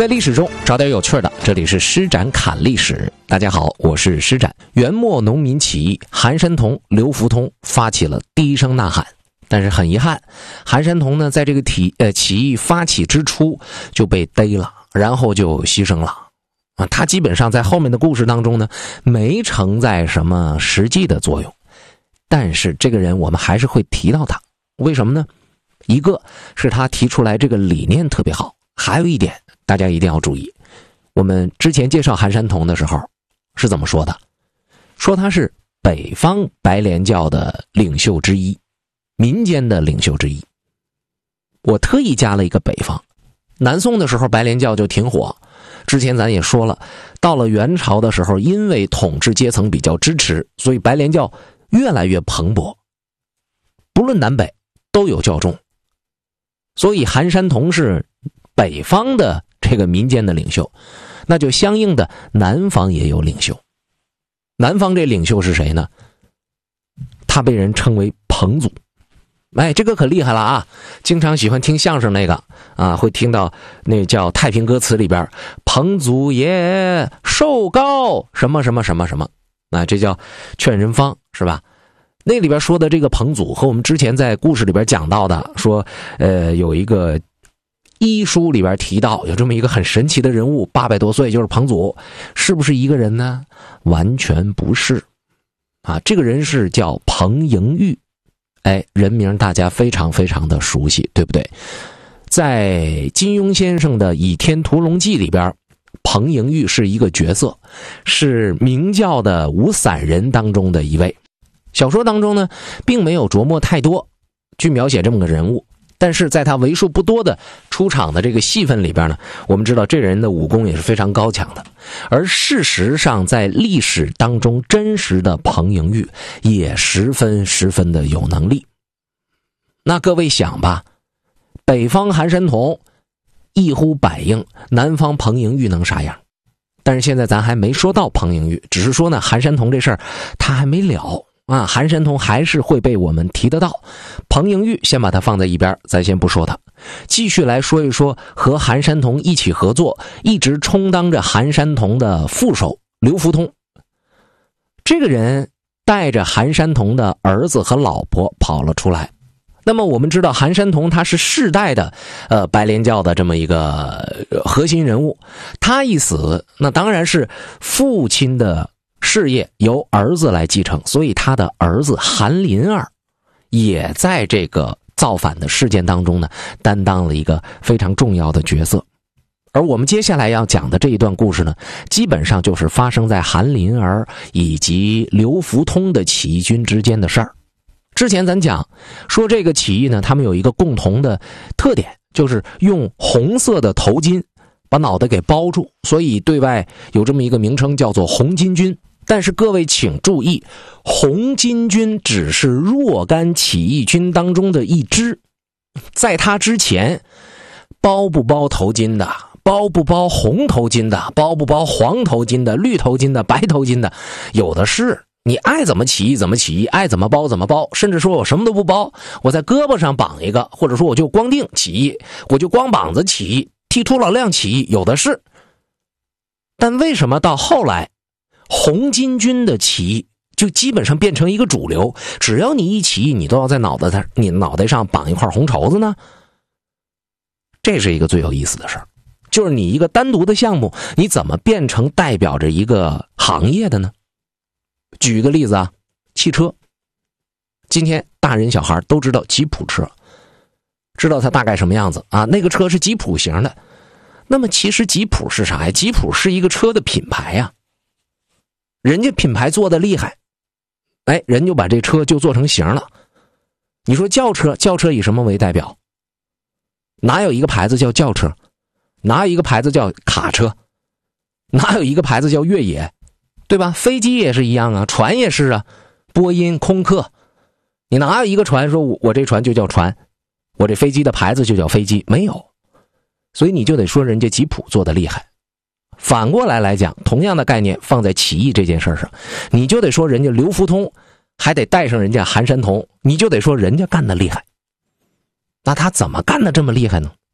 在历史中找点有趣的，这里是施展侃历史。大家好，我是施展。元末农民起义，韩山童、刘福通发起了第一声呐喊。但是很遗憾，韩山童呢，在这个起义发起之初就被逮了，然后就牺牲了。他基本上在后面的故事当中呢，没承载什么实际的作用。但是这个人我们还是会提到他，为什么呢？一个是他提出来这个理念特别好，还有一点大家一定要注意，我们之前介绍韩山童的时候是怎么说的？说他是北方白莲教的领袖之一，民间的领袖之一。我特意加了一个北方。南宋的时候白莲教就挺火，之前咱也说了，到了元朝的时候，因为统治阶层比较支持，所以白莲教越来越蓬勃，不论南北都有教众。所以韩山童是北方的这个民间的领袖，那就相应的南方也有领袖。南方这领袖是谁呢？他被人称为彭祖。这个可厉害了啊！经常喜欢听相声那个啊，会听到那叫太平歌词里边，彭祖爷寿高什么什么什么什么，这叫劝人方，是吧？那里边说的这个彭祖和我们之前在故事里边讲到的说，有一个医书里边提到有这么一个很神奇的人物，800多岁就是彭祖，是不是一个人呢？完全不是啊！这个人是叫彭莹玉，人名大家非常非常的熟悉，对不对？在金庸先生的《倚天屠龙记》里边，彭莹玉是一个角色，是明教的五散人当中的一位。小说当中呢，并没有琢磨太多去描写这么个人物，但是在他为数不多的出场的这个戏份里边呢，我们知道这人的武功也是非常高强的。而事实上在历史当中真实的彭莹玉也十分的有能力。那各位想吧，北方韩山童一呼百应，南方彭莹玉能啥样？但是现在咱还没说到彭莹玉，只是说呢，韩山童这事儿他还没了啊，韩山童还是会被我们提得到。彭莹玉先把它放在一边，咱先不说它，继续来说一说和韩山童一起合作，一直充当着韩山童的副手刘福通。这个人带着韩山童的儿子和老婆跑了出来。那么我们知道韩山童他是世代的白莲教的这么一个核心人物，他一死，那当然是父亲的事业由儿子来继承，所以他的儿子韩林儿也在这个造反的事件当中呢，担当了一个非常重要的角色。而我们接下来要讲的这一段故事呢，基本上就是发生在韩林儿以及刘福通的起义军之间的事儿。之前咱讲说这个起义呢，他们有一个共同的特点，就是用红色的头巾把脑袋给包住，所以对外有这么一个名称叫做红巾军。但是各位请注意，红巾军只是若干起义军当中的一支，在他之前，包不包头巾的，包不包红头巾的，包不包黄头巾的，绿头巾的，白头巾的，有的是。你爱怎么起义怎么起义，爱怎么包怎么包，甚至说我什么都不包，我在胳膊上绑一个，或者说我就光腚起义，我就光膀子起义，剃秃老亮起义，有的是。但为什么到后来红巾军的起义就基本上变成一个主流，只要你一起义，你都要在你脑袋上绑一块红绸子呢？这是一个最有意思的事儿，就是你一个单独的项目，你怎么变成代表着一个行业的呢？举一个例子啊，汽车。今天大人小孩都知道吉普车，知道它大概什么样子啊？那个车是吉普型的。那么其实吉普是啥呀？吉普是一个车的品牌呀，人家品牌做的厉害，人就把这车就做成型了。你说轿车以什么为代表？哪有一个牌子叫轿车？哪有一个牌子叫卡车？哪有一个牌子叫越野？对吧？飞机也是一样啊，船也是啊，波音、空客，你哪有一个船说我这船就叫船，我这飞机的牌子就叫飞机？没有。所以你就得说人家吉普做的厉害。反过来讲，同样的概念放在起义这件事上，你就得说人家刘福通还得带上人家韩山童，你就得说人家干的厉害。那他怎么干的这么厉害呢？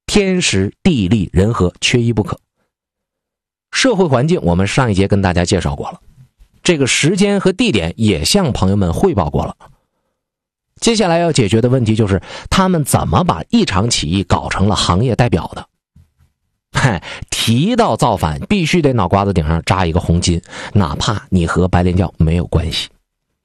天时地利人和缺一不可。社会环境我们上一节跟大家介绍过了，这个时间和地点也向朋友们汇报过了。接下来要解决的问题就是他们怎么把一场起义搞成了行业代表的。提到造反必须得脑瓜子顶上扎一个红巾，哪怕你和白莲教没有关系。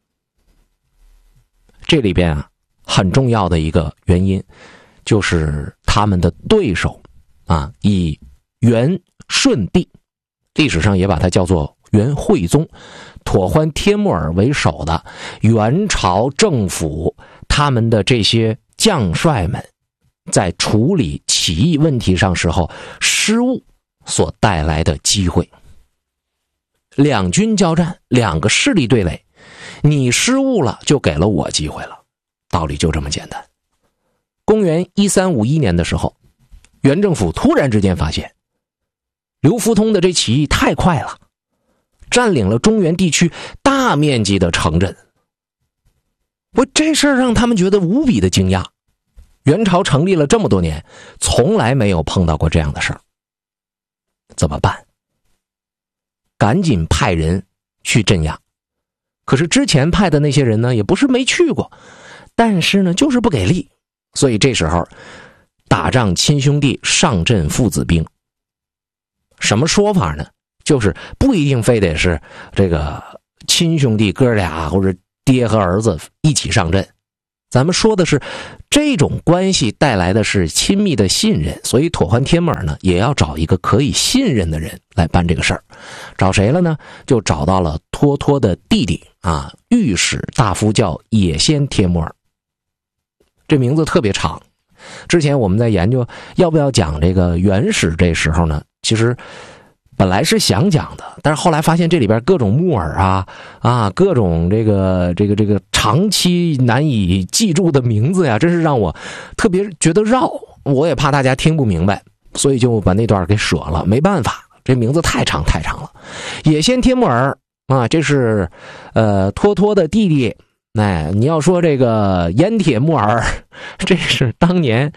这里边很重要的一个原因就是他们的对手以元顺帝，历史上也把它叫做元惠宗，妥欢帖木儿为首的元朝政府，他们的这些将帅们在处理起义问题上时候失误所带来的机会。两军交战，两个势力对垒，你失误了就给了我机会了，道理就这么简单。公元1351年的时候，元政府突然之间发现刘福通的这起义太快了，占领了中原地区大面积的城镇。这事儿让他们觉得无比的惊讶。元朝成立了这么多年，从来没有碰到过这样的事儿。怎么办？赶紧派人去镇压。可是之前派的那些人呢，也不是没去过，但是呢，就是不给力。所以这时候打仗亲兄弟上阵父子兵。什么说法呢？就是不一定非得是这个亲兄弟哥俩或者爹和儿子一起上阵，咱们说的是这种关系带来的是亲密的信任，所以妥欢帖木儿呢也要找一个可以信任的人来办这个事儿。找谁了呢？就找到了脱脱的弟弟御史大夫叫也先帖木儿。这名字特别长，之前我们在研究要不要讲这个元史，这时候呢其实本来是想讲的，但是后来发现这里边各种木耳各种这个长期难以记住的名字呀，真是让我特别觉得绕，我也怕大家听不明白，所以就把那段给舍了。没办法，这名字太长了。也先帖木儿这是脱脱的弟弟。你要说这个盐铁木儿，这是当年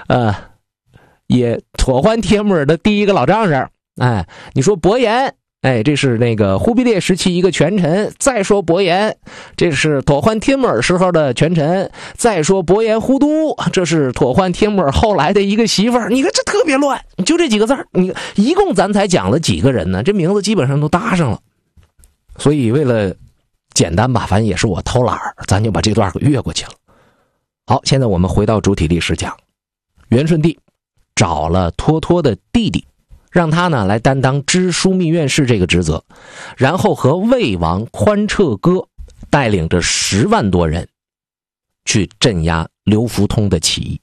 也妥欢帖木儿的第一个老丈人。你说伯颜，这是那个忽必烈时期一个权臣。再说伯颜，这是妥欢帖木儿时候的权臣。再说伯颜忽都，这是妥欢帖木儿后来的一个媳妇儿。你看这特别乱，就这几个字儿，你一共咱才讲了几个人呢？这名字基本上都搭上了。所以为了简单吧，反正也是我偷懒儿，咱就把这段给越过去了。好，现在我们回到主体历史讲，元顺帝找了脱脱的弟弟，让他呢来担当知枢密院事这个职责，然后和魏王宽彻哥带领着10万多人去镇压刘福通的起义。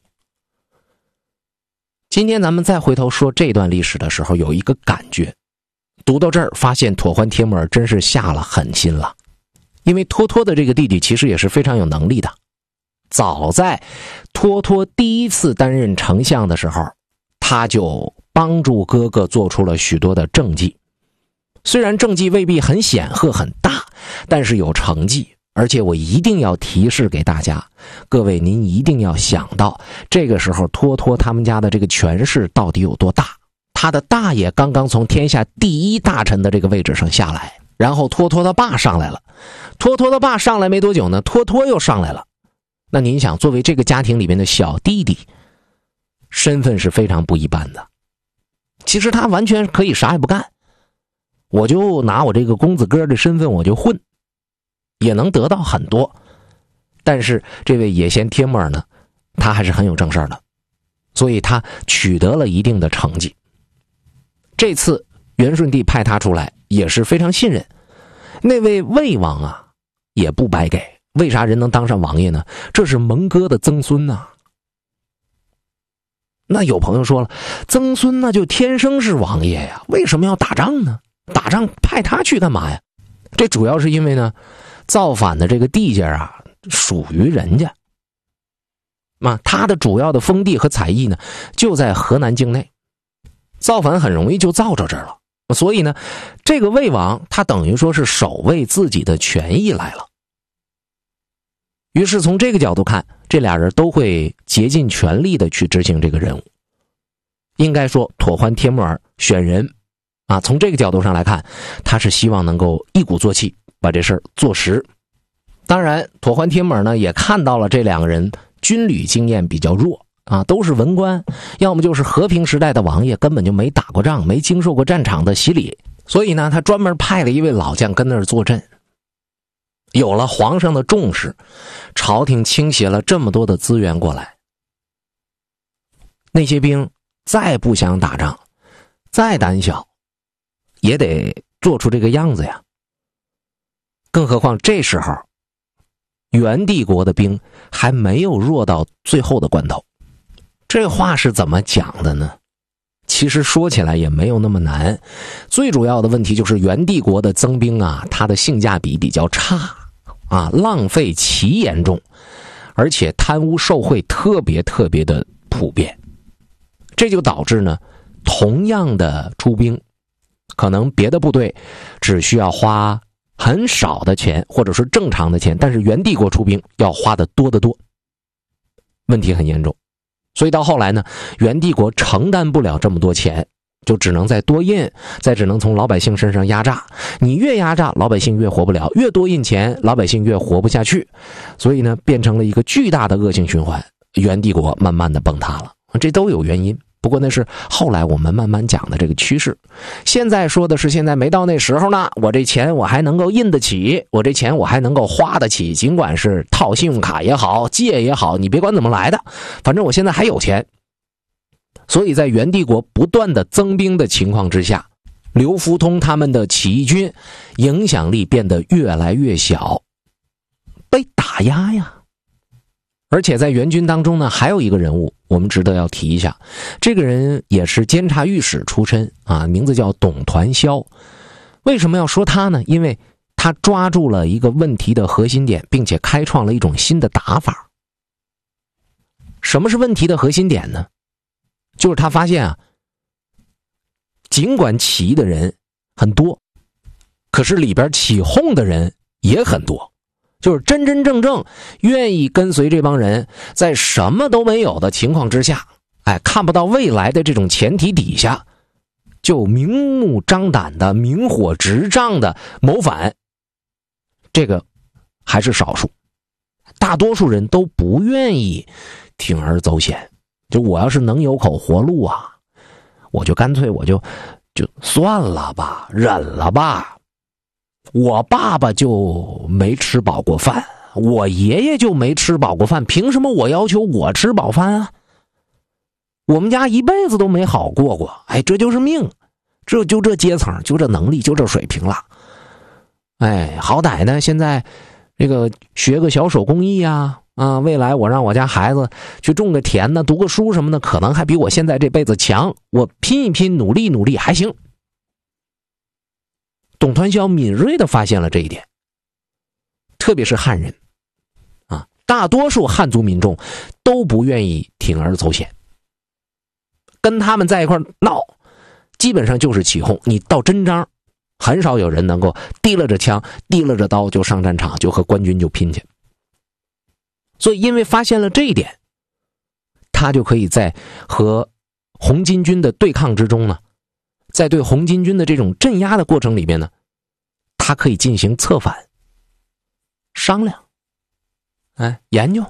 今天咱们再回头说这段历史的时候，有一个感觉，读到这儿发现妥欢帖木儿真是下了狠心了。因为脱脱的这个弟弟其实也是非常有能力的，早在脱脱第一次担任丞相的时候，他就帮助哥哥做出了许多的政绩。虽然政绩未必很显赫很大，但是有成绩。而且我一定要提示给大家，各位您一定要想到，这个时候脱脱他们家的这个权势到底有多大。他的大爷刚刚从天下第一大臣的这个位置上下来，然后脱脱的爸上来了，脱脱的爸上来没多久呢，脱脱又上来了。那您想，作为这个家庭里面的小弟弟，身份是非常不一般的。其实他完全可以啥也不干，我就拿我这个公子哥的身份我就混，也能得到很多。但是这位也先帖木儿呢，他还是很有正事的，所以他取得了一定的成绩。这次元顺帝派他出来也是非常信任。那位魏王也不白给，为啥人能当上王爷呢？这是蒙哥的曾孙那有朋友说了，曾孙那就天生是王爷呀，为什么要打仗呢？打仗派他去干嘛呀？这主要是因为呢，造反的这个地界属于人家。他的主要的封地和采邑呢，就在河南境内。造反很容易就造着这儿了，所以呢，这个魏王他等于说是守卫自己的权益来了。于是从这个角度看，这俩人都会竭尽全力的去执行这个任务。 应该说妥欢帖木儿选人啊，从这个角度上来看，他是希望能够一鼓作气把这事儿做实。当然妥欢帖木儿呢也看到了这两个人军旅经验比较弱啊，都是文官，要么就是和平时代的王爷，根本就没打过仗，没经受过战场的洗礼，所以呢他专门派了一位老将跟那儿坐镇。有了皇上的重视，朝廷倾斜了这么多的资源过来，那些兵再不想打仗，再胆小，也得做出这个样子呀。更何况这时候元帝国的兵还没有弱到最后的关头。这话是怎么讲的呢？其实说起来也没有那么难，最主要的问题就是元帝国的增兵啊，它的性价比比较差啊，浪费极严重，而且贪污受贿特别的普遍。这就导致呢，同样的出兵，可能别的部队只需要花很少的钱，或者是正常的钱，但是元帝国出兵要花的多得多，问题很严重。所以到后来呢，元帝国承担不了这么多钱，就只能再多印，再只能从老百姓身上压榨。你越压榨，老百姓越活不了，越多印钱，老百姓越活不下去。所以呢，变成了一个巨大的恶性循环，元帝国慢慢的崩塌了。这都有原因，不过那是后来我们慢慢讲的这个趋势。现在说的是现在没到那时候呢，我这钱我还能够印得起，我这钱我还能够花得起，尽管是套信用卡也好，借也好，你别管怎么来的，反正我现在还有钱。所以在元帝国不断的增兵的情况之下，刘福通他们的起义军影响力变得越来越小，被打压呀。而且在元军当中呢，还有一个人物我们值得要提一下，这个人也是监察御史出身啊，名字叫董团霄。为什么要说他呢？因为他抓住了一个问题的核心点，并且开创了一种新的打法。什么是问题的核心点呢？就是他发现啊，尽管起义的人很多，可是里边起哄的人也很多。就是真正愿意跟随这帮人，在什么都没有的情况之下，看不到未来的这种前提底下，就明目张胆的明火执仗的谋反，这个还是少数。大多数人都不愿意铤而走险，就我要是能有口活路啊，我就干脆就算了吧，忍了吧。我爸爸就没吃饱过饭，我爷爷就没吃饱过饭，凭什么我要求我吃饱饭啊？我们家一辈子都没好过过，这就是命，就这阶层，就这能力，就这水平了。好歹呢，现在这个学个小手工艺啊，未来我让我家孩子去种个田呢，读个书什么的，可能还比我现在这辈子强，我拼一拼，努力还行。董团霄敏锐地发现了这一点，特别是汉人大多数汉族民众都不愿意铤而走险，跟他们在一块闹基本上就是起哄，你到真章很少有人能够提了着枪提了着刀就上战场，就和官军就拼去。所以因为发现了这一点，他就可以在和红巾军的对抗之中呢，在对红巾军的这种镇压的过程里面呢，他可以进行策反、商量、研究。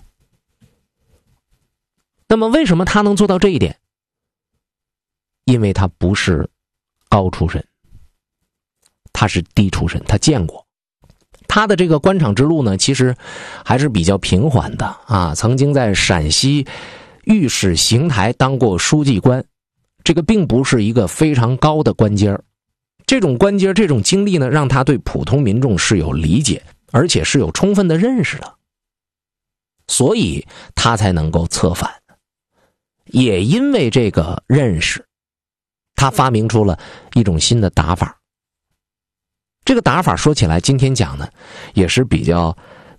那么为什么他能做到这一点？因为他不是高出身，他是低出身，他见过。他的这个官场之路呢，其实还是比较平缓的啊。曾经在陕西御史邢台当过书记官，这个并不是一个非常高的官阶，这种官阶这种经历呢，让他对普通民众是有理解，而且是有充分的认识的，所以他才能够策反。也因为这个认识，他发明出了一种新的打法。这个打法说起来，今天讲呢，也是比较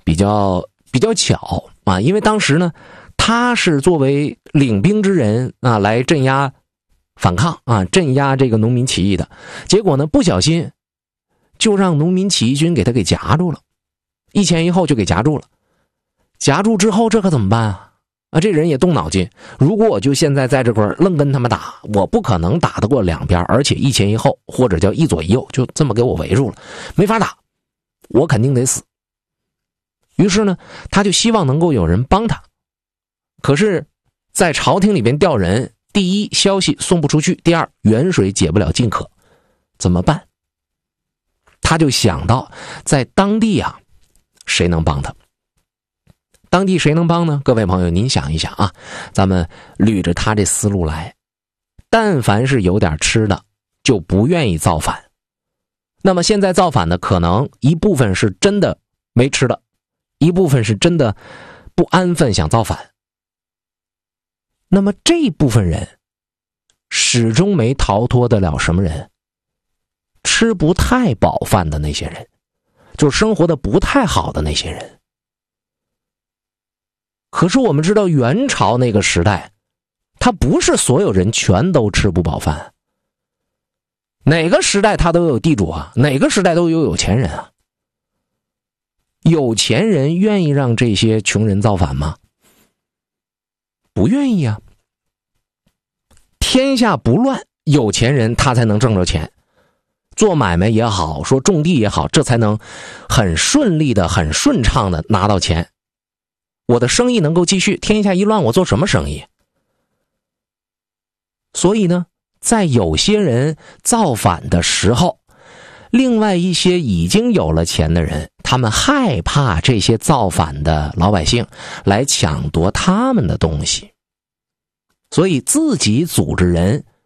巧啊，因为当时呢，他是作为领兵之人啊，来镇压反抗啊，镇压这个农民起义的，结果呢，不小心就让农民起义军给他夹住了，一前一后就给夹住了。夹住之后，这可怎么办啊？ 这人也动脑筋，如果我就现在在这块愣跟他们打，我不可能打得过两边，而且一前一后，或者叫一左一右，就这么给我围住了，没法打，我肯定得死。于是呢，他就希望能够有人帮他。可是在朝廷里边调人，第一，消息送不出去，第二，远水解不了近渴，怎么办？他就想到在当地啊，谁能帮他？当地谁能帮呢？各位朋友，您想一想啊，咱们捋着他这思路来，但凡是有点吃的，就不愿意造反。那么现在造反的可能一部分是真的没吃的，一部分是真的不安分想造反。那么这部分人始终没逃脱得了什么人？吃不太饱饭的那些人，就是生活的不太好的那些人。可是我们知道元朝那个时代，他不是所有人全都吃不饱饭。哪个时代他都有地主啊，哪个时代都有钱人啊。有钱人愿意让这些穷人造反吗？不愿意啊。天下不乱，有钱人他才能挣着钱，做买卖也好，说种地也好，这才能很顺利的、很顺畅的拿到钱。我的生意能够继续，天下一乱，我做什么生意？所以呢，在有些人造反的时候，另外一些已经有了钱的人，他们害怕这些造反的老百姓来抢夺他们的东西，所以自己组织人